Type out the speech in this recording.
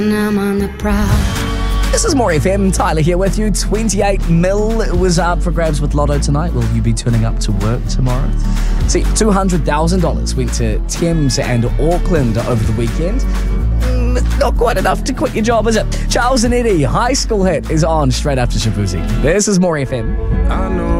I'm on the prowl. This is More FM. Tyler here with you. 28 mil was up for grabs with Lotto tonight. Will you be turning up to work tomorrow? See, $200,000 went to Thames and Auckland over the weekend. Not quite enough to quit your job, is it? Charles and Eddie, High School Hit, is on straight after Shabuzi. This is More FM. I know